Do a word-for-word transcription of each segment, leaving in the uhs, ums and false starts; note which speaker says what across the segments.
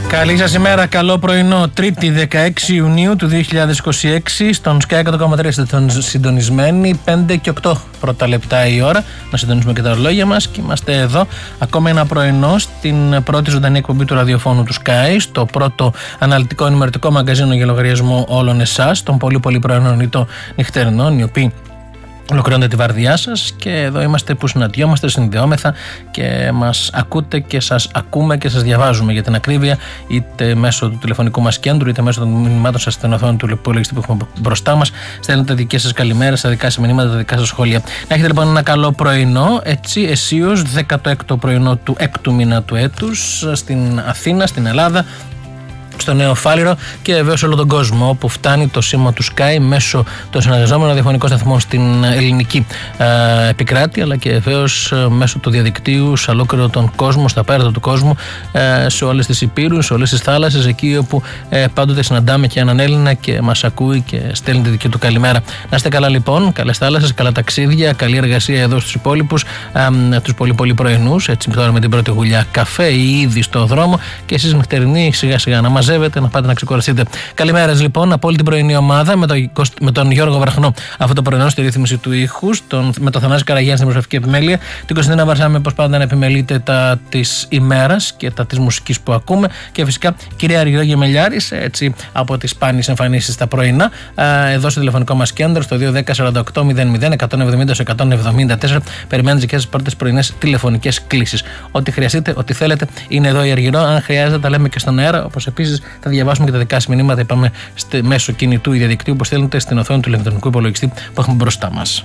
Speaker 1: Καλή σας ημέρα, καλό πρωινό. Τρίτη δεκαέξι Ιουνίου του δύο χιλιάδες είκοσι έξι στον Sky εκατό κόμμα τρία είστε συντονισμένοι. πέντε και οκτώ πρώτα λεπτά η ώρα. Να συντονίσουμε και τα ορολόγια μας και είμαστε εδώ. Ακόμα ένα πρωινό στην πρώτη ζωντανή εκπομπή του ραδιοφώνου του Sky, στο πρώτο αναλυτικό ενημερωτικό μαγκαζίνο για λογαριασμό όλων εσάς, των πολύ πολύ πρωινών ή των νυχτερινών, οι οποίοι ολοκληρώνετε τη βαρδιά σας, και εδώ είμαστε που συναντιόμαστε, συνδεόμεθα και μας ακούτε και σας ακούμε και σας διαβάζουμε για την ακρίβεια, είτε μέσω του τηλεφωνικού μας κέντρου είτε μέσω των μηνυμάτων σας στην οθόνη του υπολογιστή που έχουμε μπροστά μας. Στέλνετε δικές σας καλημέρες, τα δικά σας μηνύματα, τα δικά σας σχόλια. Να έχετε λοιπόν ένα καλό πρωινό, έτσι αισίως δέκατο έκτο πρωινό του έκτου μήνα του έτους στην Αθήνα, στην Ελλάδα, στο Νέο Φάληρο και βεβαίως όλο τον κόσμο, όπου φτάνει το σήμα του Sky μέσω των συνεργαζόμενων ραδιοφωνικών σταθμών στην ελληνική ε, επικράτεια, αλλά και βεβαίως ε, μέσω του διαδικτύου σε ολόκληρο τον κόσμο, στα πέρατα του κόσμου, ε, σε όλες τις υπήρους, σε όλες τις θάλασσες, εκεί όπου ε, πάντοτε συναντάμε και έναν Έλληνα και μας ακούει και στέλνει τη δική του καλημέρα. Να είστε καλά λοιπόν, καλές θάλασσες, καλά ταξίδια, καλή εργασία εδώ στους υπόλοιπους, ε, τους πολύ πολύ πρωινούς, έτσι τώρα με την πρώτη γουλιά καφέ ή ήδη στο δρόμο, και εσείς νυχτερινοί σιγά σιγά να μαζεύετε, να πάτε να ξεκουραστείτε. Καλημέρα λοιπόν από όλη την πρωινή ομάδα, με, το, με τον Γιώργο Βραχνό αυτό το πρωινό στη ρύθμιση του ήχου, τον, με τον Θανάση Καραγιάννη στην δημοσιογραφική επιμέλεια, την Κωνσταντίνα Βαρσάμη όπως πάντα να επιμελείται τα της ημέρας και τα της μουσικής που ακούμε, και φυσικά κυρία Αργυρό Μελιάρης, έτσι από τις σπάνιες εμφανίσεις τα πρωινά, εδώ στο τηλεφωνικό μας κέντρο στο δύο δέκα σαράντα οκτώ μηδέν μηδέν εκατόν εβδομήντα εκατόν εβδομήντα τέσσερα. Περιμένετε και τις πρώτες πρωινές τηλεφωνικές κλήσεις. Ό,τι χρειαστείτε, ό,τι θέλετε, είναι εδώ η Αργυρό. Αν χρειάζεται, τα λέμε και στον αέρα, όπως επίσης θα διαβάσουμε και τα δικά σας μηνύματα. Είπαμε μέσω κινητού ή διαδικτύου που στέλνετε στην οθόνη του ηλεκτρονικού υπολογιστή που έχουμε μπροστά μας.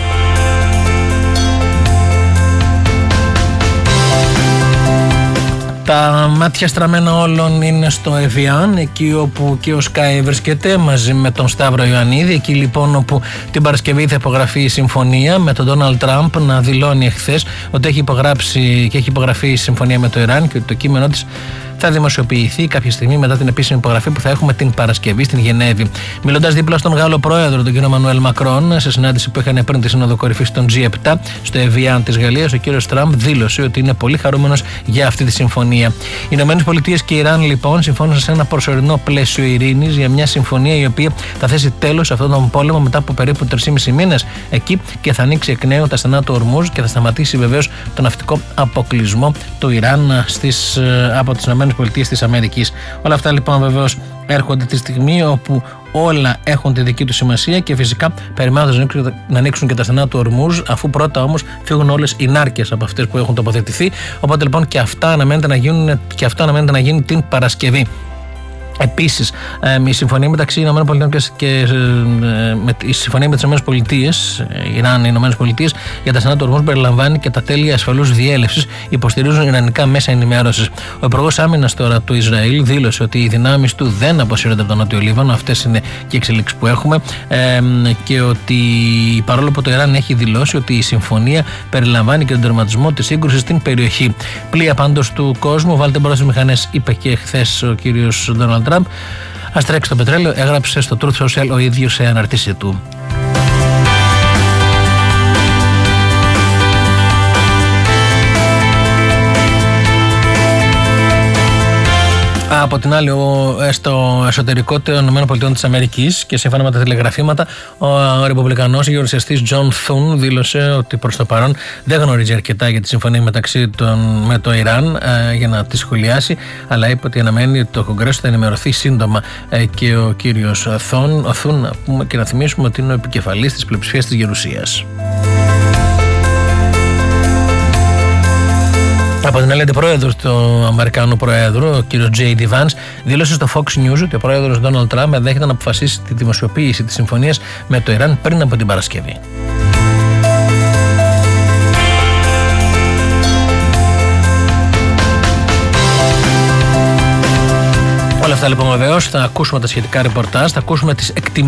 Speaker 1: Τα μάτια στραμμένα όλων είναι στο Εβιάν, εκεί όπου και ο Sky βρίσκεται μαζί με τον Σταύρο Ιωαννίδη. Εκεί λοιπόν όπου την Παρασκευή θα υπογραφεί η συμφωνία, με τον Ντόναλντ Τραμπ να δηλώνει εχθές ότι έχει υπογράψει και έχει υπογραφεί η συμφωνία με το Ιράν και ότι το κείμενό της θα δημοσιοποιηθεί κάποια στιγμή μετά την επίσημη υπογραφή που θα έχουμε την Παρασκευή στην Γενέβη. Μιλώντας δίπλα στον Γάλλο πρόεδρο, τον κύριο Μανουέλ Μακρόν, σε συνάντηση που είχαν πριν τη Σύνοδο Κορυφής των τζι επτά στο Εβιάν της Γαλλίας, ο κύριος Τραμπ δήλωσε ότι είναι πολύ χαρούμενος για αυτή τη συμφωνία. Οι Ηνωμένες Πολιτείες και η Ιράν λοιπόν συμφώνησαν σε ένα προσωρινό πλαίσιο ειρήνης για μια συμφωνία η οποία θα θέσει τέλος σε αυτόν τον πόλεμο μετά από περίπου τρεις και μισό μήνες εκεί, και θα ανοίξει εκ νέου τα στενά του Ορμούζ και θα σταματήσει βεβαίως τον ναυτικό αποκλεισμό του Ιράν στις, από τις Ηνωμένες Πολιτείες της Αμερικής. Όλα αυτά λοιπόν βεβαίως έρχονται τη στιγμή όπου όλα έχουν τη δική του σημασία, και φυσικά περιμένοντας να ανοίξουν και τα στενά του Ορμούζ, αφού πρώτα όμως φύγουν όλες οι νάρκες από αυτές που έχουν τοποθετηθεί. Οπότε λοιπόν και αυτά αναμένεται να γίνουν, και αυτό αναμένεται να γίνει την Παρασκευή. Επίσης, η συμφωνία μεταξύ ΗΠΑ και ε, η συμφωνία με τις ΗΠΑ, Ιράν, ΗΠΑ για τα στενά του Ορμούζ περιλαμβάνει και τα τέλη ασφαλούς διέλευσης, υποστηρίζουν ιρανικά μέσα ενημέρωσης. Ο υπουργός άμυνας τώρα του Ισραήλ δήλωσε ότι οι δυνάμεις του δεν αποσύρονται από τον Νότιο Λίβανο, αυτές είναι και οι εξελίξεις που έχουμε, ε, και ότι παρόλο που το Ιράν έχει δηλώσει ότι η συμφωνία περιλαμβάνει και τον τερματισμό της σύγκρουσης στην περιοχή. Πλοία πάντως του κόσμου, βάλτε μπρος στις μηχανές, είπε και χθες ο κύριος Ντόναλντ Τραμπ. Ας τρέξει το πετρέλαιο, έγραψε στο Truth Social ο ίδιος σε αναρτήσή του. Από την άλλη, στο εσωτερικό των ΗΠΑ και σύμφωνα με τα τηλεγραφήματα, ο ρεπουμπλικανός γερουσιαστής Τζον Θουν δήλωσε ότι προς το παρόν δεν γνωρίζει αρκετά για τη συμφωνία μεταξύ των, με το Ιράν ε, για να τη σχολιάσει, αλλά είπε ότι αναμένει ότι το Κογκρέσο θα ενημερωθεί σύντομα. Ε, και ο κύριος Θουν, ο Θουν, να πούμε και να θυμίσουμε ότι είναι ο επικεφαλής της πλειοψηφίας της Γερουσίας. Από την άλλη, αντιπρόεδρος του Αμερικανού Προέδρου, ο κ. τζέι ντι Vance, δήλωσε στο Fox News ότι ο πρόεδρος Ντόναλντ Τραμπ ενδέχεται να αποφασίσει τη δημοσιοποίηση της συμφωνίας με το Ιράν πριν από την Παρασκευή. Όλα αυτά λοιπόν βεβαίως θα ακούσουμε τα σχετικά ρεπορτάζ, θα ακούσουμε τις εκτιμήσεις